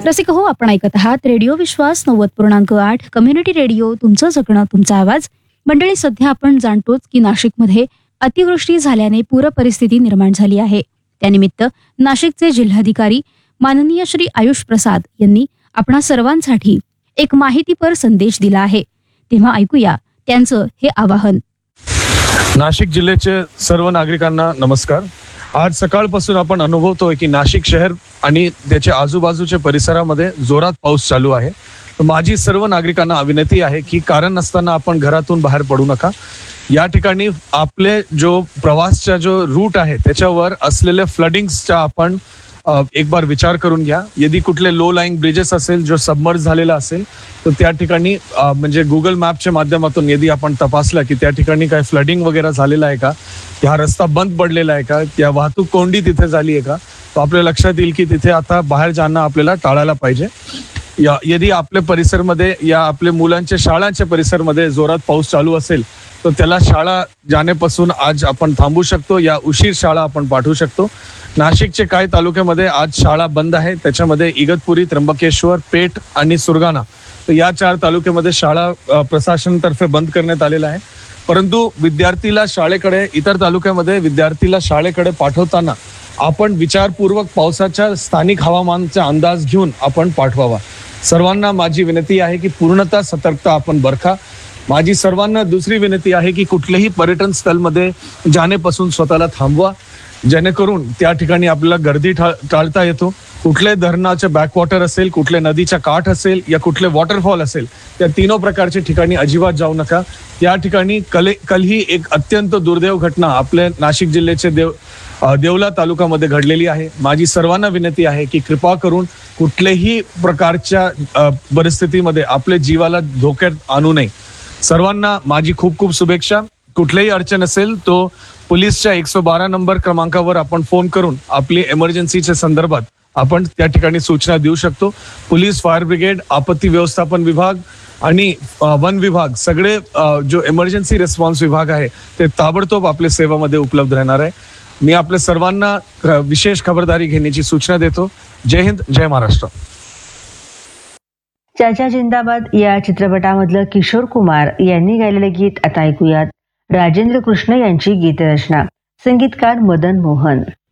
रसिक हो, आपण ऐकत आहात रेडिओ विश्वास 90.8 कम्युनिटी रेडिओ. तुमचं जगणं तुमचा आवाज. मंडळी, सध्या आपण जाणतोच की नाशिकमध्ये अतिवृष्टी झाल्याने पूर परिस्थिती निर्माण झाली आहे. त्यानिमित्त नाशिकचे जिल्हाधिकारी माननीय श्री आयुष प्रसाद यांनी आपणा सर्वांसाठी एक माहितीपर संदेश दिला आहे. तेव्हा ऐकूया त्यांचं हे आवाहन. नाशिक जिल्ह्याचे सर्व नागरिकांना नमस्कार. आज सकाळपासून आपण अनुभवतोय की नाशिक शहर आणि त्याच्या आजूबाजूच्या परिसरामध्ये जोरात पाऊस चालू आहे. माझी सर्व नागरिकांना विनंती आहे की कारण नसताना आपण घरातून बाहेर पडू नका. या ठिकाणी आपले जो प्रवासचा जो रूट आहे त्याच्यावर असलेल्या फ्लडिंग्सचा आपण एक बार विचार करून घ्या. यदि कुठले लो लाईंग ब्रिजेस असेल जो सबमर्ज झालेला असेल तर त्या ठिकाणी म्हणजे गुगल मॅपच्या माध्यमातून यदि आपण तपासलं की त्या ठिकाणी काय फ्लडिंग वगैरे झालेला आहे का, हा रस्ता बंद पडलेला आहे का, त्या वाहतूक कोंडी तिथे झाली आहे का, तो आपल्या लक्षात येईल की तिथे आता बाहेर जाणं आपल्याला टाळायला पाहिजे. यदि आपल्या परिसरमध्ये या आपल्या मुलांच्या शाळांच्या परिसरमध्ये जोरात पाऊस चालू असेल तर त्याला शाळा जाण्यापासून आज आपण थांबू शकतो. या उशीर शाळा आपण पाठवू शकतो. नाशिकचे काही तालुक्यामध्ये आज शाळा बंद आहे. त्याच्यामध्ये इगतपुरी, त्र्यंबकेश्वर, पेठ आणि सुरगाणा, तर या 4 तालुक्यामध्ये शाळा प्रशासनातर्फे बंद करण्यात आलेला आहे. परंतु विद्यार्थीला शाळेकडे, इतर तालुक्यामध्ये विद्यार्थीला शाळेकडे पाठवताना आपण विचारपूर्वक पावसाच्या स्थानिक हवामानाचा अंदाज घेऊन आपण पाठवावा. सर्वांना माझी विनंती आहे की पूर्णतः सतर्कता आपण बरका. माझी सर्वांना दुसरी विनंती आहे की कुठलेही पर्यटन स्थळमध्ये जाण्यापासून स्वतःला थांबवा, जेणेकरून त्या ठिकाणी आपल्याला गर्दी टाळता येतो. कुठले धरणाचे बॅकवॉटर असेल, कुठले नदीच्या काठ असेल या कुठले वॉटरफॉल असेल, त्या तीनों प्रकारच्या ठिकाणी अजिबात जाऊ नका. त्या ठिकाणी कल ही एक अत्यंत दुर्दैव घटना आपल्या नाशिक जिल्ह्याचे देवला तालुक्यामध्ये घडलेली आहे. माझी सर्वांना विनंती आहे की कृपा करून कुठल्याही प्रकारच्या परिस्थितीमध्ये आपल्या जीवाला धोक्यात आणू नये. सर्वांना माझी खूप खूप शुभेच्छा. कुठलीही अडचण असेल तो पोलीसच्या 112 नंबर क्रमांकावर आपण फोन करून आपली इमर्जन्सीच्या संदर्भात आपण त्या ठिकाणी सूचना देऊ शकतो. पोलीस, फायर ब्रिगेड, आपत्ती व्यवस्थापन विभाग आणि वन विभाग, सगळे जो इमर्जन्सी रिस्पॉन्स विभाग आहे ते ताबडतोब आपल्या सेवेमध्ये उपलब्ध राहणार आहे. मी आपल्या सर्वांना विशेष खबरदारी घेण्याची सूचना देतो. जय हिंद, जय महाराष्ट्र. चाचा जिंदाबाद या चित्रपटामधलं किशोर कुमार यांनी गायलेले गीत आता ऐकूयात. राजेंद्र कृष्ण यांची गीतरचना, संगीतकार मदन मोहन.